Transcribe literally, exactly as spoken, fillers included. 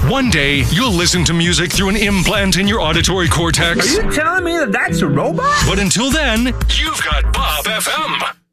One day, you'll listen to music through an implant in your auditory cortex. Are you telling me that that's a robot? But until then, you've got Bob F M.